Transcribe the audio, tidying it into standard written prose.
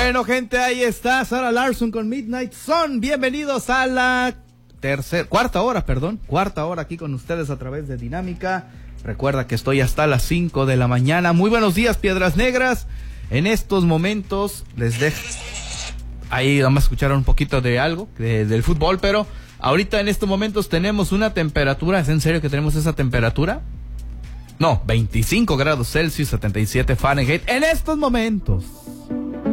Bueno, gente, ahí está Sarah Larson con Midnight Sun. Bienvenidos a la cuarta hora aquí con ustedes a través de Dinámica. Recuerda que estoy hasta las 5 de la mañana. Muy buenos días, Piedras Negras. En estos momentos les dejo... Ahí vamos a escuchar un poquito de algo del fútbol, pero ahorita en estos momentos tenemos una temperatura. ¿Es en serio que tenemos esa temperatura? No, 25 grados Celsius, 77 Fahrenheit en estos momentos.